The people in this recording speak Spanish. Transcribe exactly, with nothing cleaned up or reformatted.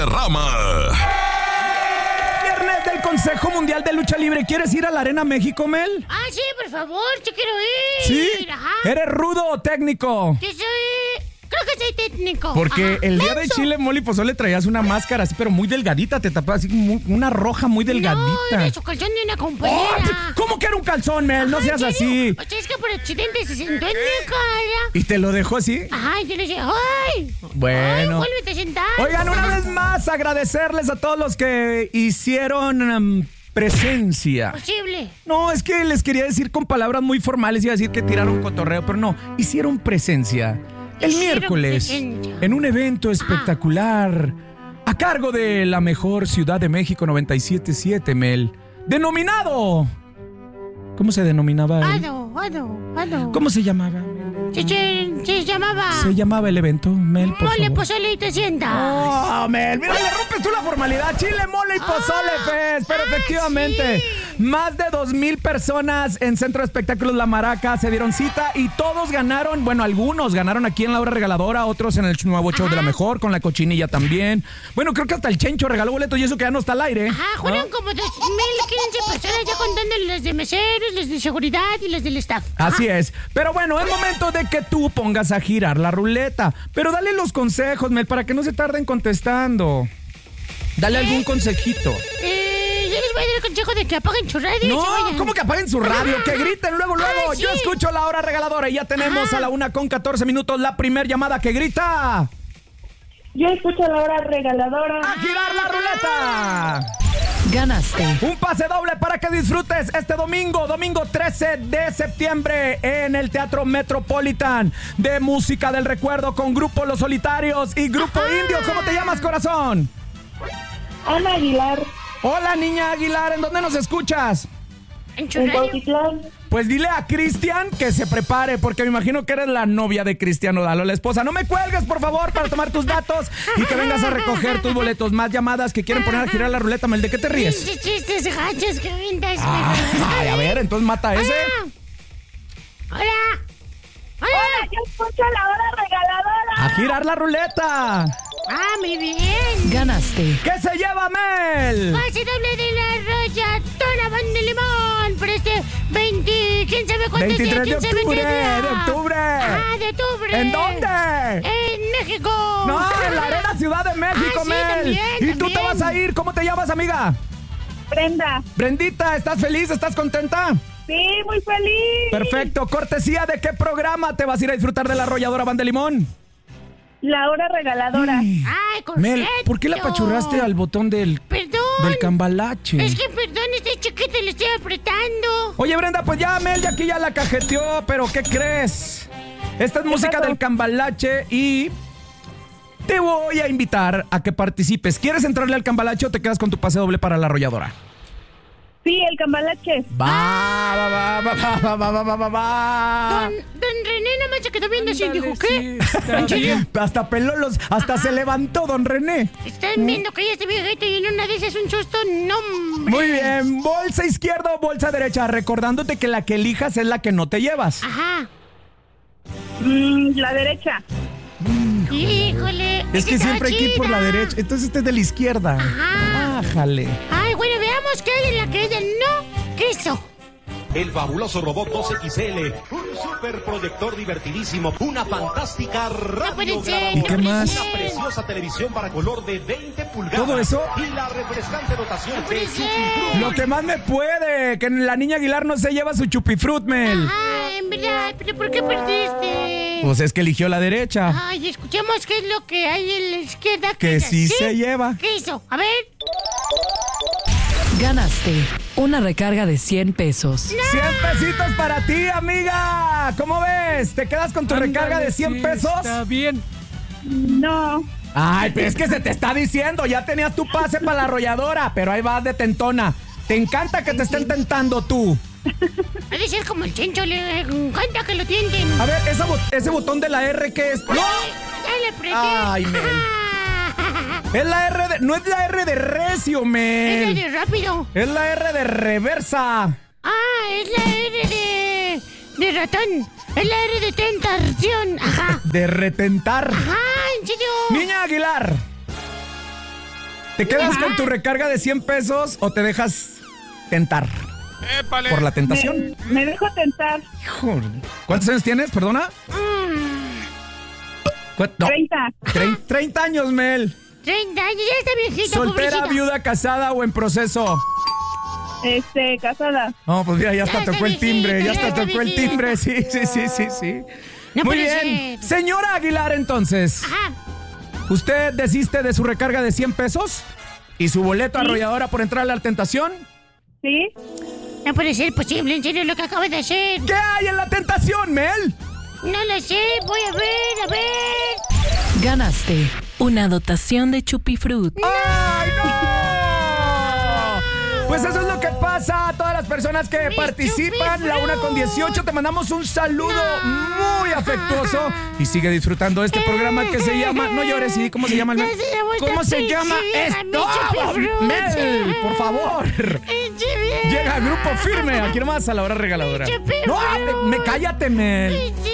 Rama. Viernes del Consejo Mundial de Lucha Libre. ¿Quieres ir a la Arena México, Mel? Ah, sí, por favor, yo quiero ir. ¿Sí? Ajá. ¿Eres rudo o técnico? Yo soy... Creo que soy técnico. Porque Ajá. el día de Menso. Chile, mole y pozole traías una máscara así, pero muy delgadita. Te tapaba así como una roja muy delgadita. No, era su calzón de una compañera. Oh, ¿cómo que era un calzón, Mel? No Ajá, seas ¿en serio? así. O sea, es que por accidente se sentó en mi cara. ¿Y te lo dejó así? Ajá, y yo le dije, ¡ay! Bueno. ¡Ay, vuélvete a sentar! Oigan, una vez más, agradecerles a todos los que hicieron um, presencia. Posible. No, es que les quería decir con palabras muy formales, iba a decir que tiraron cotorreo, pero no, hicieron presencia. El Hicieron miércoles, presencia. en un evento espectacular, a cargo de la mejor Ciudad de México noventa y siete punto siete, Mel, denominado... ¿Cómo se denominaba él? Ado, ado, ado. ¿Cómo se llamaba? Se, se, se llamaba... Se llamaba el evento, Mel, por Mole, favor. pozole y te sientas. Oh, Mel, mira, le rompes tú la formalidad. Chile, mole y pozole, Ah, Fest. Pero ah, efectivamente, sí. más de dos mil personas en Centro de Espectáculos La Maraca se dieron cita y todos ganaron. Bueno, algunos ganaron aquí en la hora regaladora, otros en el nuevo show Ajá. de la mejor, con la cochinilla también. Bueno, creo que hasta el Chencho regaló boletos y eso que ya no está al aire. Ajá, ¿no? fueron como dos mil quince personas ya contando las de meseros, las de seguridad y las del staff. Así es. Pero bueno, es momento de que tú pongas a girar la ruleta. Pero dale los consejos, Mel, para que no se tarden contestando. Dale algún consejito. Eh, yo les voy a dar el consejo de que apaguen su radio y se No, vayan. ¿cómo que apaguen su radio? Que griten luego, luego. Ah, sí. Yo escucho la hora regaladora y ya tenemos Ajá. a la una con catorce minutos la primer llamada que grita. Yo escucho la hora regaladora. ¡A girar la ruleta! Ganaste. Un pase doble para que disfrutes este domingo, domingo trece de septiembre en el Teatro Metropolitan de Música del Recuerdo con Grupo Los Solitarios y Grupo Ajá. Indio. ¿Cómo te llamas, corazón? Ana Aguilar, Hola, niña Aguilar, ¿en dónde nos escuchas? En su en radio. Cuautitlán. Pues dile a Cristian que se prepare, porque me imagino que eres la novia de Cristiano Dalo, la esposa. No me cuelgues, por favor, para tomar tus datos y que vengas a recoger tus boletos. Más llamadas que quieren poner a girar la ruleta, Mel. ¿De qué te ríes? Pinches chistes gachos que ventas. Ay, a ver, entonces mata ese. Hola. Hola. Hola, yo escucho la hora regaladora. A girar la ruleta. Ah, muy bien. Ganaste. ¿Qué se lleva, Mel? Pase doble de la Rollatona Van de Limón por este veinte, quién sabe cuántos días, veintitrés de quién sabe qué octubre, día. de octubre. Ah, de octubre. ¿En dónde? En México. No, en la Arena Ciudad de México, Ah, sí, Mel. también, ¿Y tú te también. vas a ir? ¿Cómo te llamas, amiga? Brenda. Brendita, ¿estás feliz? ¿Estás contenta? Sí, muy feliz. Perfecto. ¿Cortesía de qué programa te vas a ir a disfrutar de la arrolladora Van de Limón? La hora regaladora. Ay, Mel, correcto. ¿por qué le apachurraste al botón del, Perdón. del cambalache? Es que perdón, estoy chiquita y le estoy apretando. Oye, Brenda, pues ya Mel ya aquí ya la cajeteó, pero ¿qué crees? Esta es música pasó? del cambalache y te voy a invitar a que participes. ¿Quieres entrarle al cambalache o te quedas con tu pase doble para la arrolladora? Sí, el cambalache. Va, va, va, va, va, va, va, va, va, va. Don, don René nada más se quedó viendo así y dijo, ¿qué? Sí, está bien. Hasta peló los, hasta se levantó don René. Están viendo que ya este viejito y en una de esas un susto, no, hombre. Muy bien, bolsa izquierda o bolsa derecha, recordándote que la que elijas es la que no te llevas. Ajá. Mm, la derecha. Híjole. Es que esta siempre hay que ir por la chida. derecha, entonces este es de la izquierda. Ajá. Ájale. Ay, bueno, veamos qué hay en la que ella no quiso. El fabuloso robot dos equis ele, un super proyector divertidísimo, una fantástica No puede radio ser, grabadora, ¿Y qué más? una preciosa televisión para color de veinte pulgadas. ¿Todo eso? Y la refrescante dotación No puede de ser. Chupifruit. Lo que más me puede, que la niña Aguilar no se lleva su chupifruit, Mel. Ay, en verdad, pero ¿por qué perdiste? Pues es que eligió la derecha. Ay, escuchemos qué es lo que hay en la izquierda. Que ella sí se lleva. ¿Qué hizo? A ver. Ganaste una recarga de cien pesos. cien pesitos para ti, amiga. ¿Cómo ves? ¿Te quedas con tu recarga de cien pesos? Está bien. No. Ay, pero es que se te está diciendo, ya tenías tu pase para la arrolladora, pero ahí vas de tentona. Te encanta que te estén tentando tú. Ha de ser como el Chencho, le encanta que lo tienten. A ver, esa bo- ese botón de la R, ¿qué es? ¡No! Ya le apreté. Ay, Mel. Ah. Es la R de... No es la R de recio, Es Mel. la de rápido. Es la R de reversa. Ah, es la R de... de ratón. Es la R de tentación. Ajá. De retentar. Ajá, en serio. Niña Aguilar, ¿Te quedas Ajá. con tu recarga de cien pesos o te dejas tentar Épale. por la tentación? Me, me dejo tentar. Joder. ¿Cuántos años tienes, perdona? ¿Cuán- No, treinta. trein- treinta años, Mel. treinta años, ya está viejita, ¿Soltera, pobrecita. viuda, casada o en proceso? Este, casada. No, pues mira, ya hasta Ya está tocó el timbre, ya viejita, hasta ya está tocó el viejita. timbre, sí, sí, sí, sí, sí. No Muy puede bien. ser. Señora Aguilar, entonces, Ajá. ¿usted desiste de su recarga de cien pesos? ¿Y su boleto arrolladora por entrar a la tentación? ¿Sí? No puede ser posible, en serio, lo que acabas de hacer. ¿Qué hay en la tentación, Mel? No lo sé, voy a ver, a ver. Ganaste una dotación de Chupifrut. ¡Ay, no! Pues eso es lo que pasa a todas las personas que Mis participan. La una con dieciocho, te mandamos un saludo muy afectuoso. Y sigue disfrutando de este programa que se llama... No llores, ¿sí? ¿Cómo se llama? el Ya Mel? se llamó esta ¿Cómo se pinche llama vieja, mi esto? Chupifrut. Mel, por favor. Pinche vieja. Llega Grupo Firme, aquí nomás a la hora regaladora. Pinche No, Chupifrut. me, me cállate, Mel. Pinche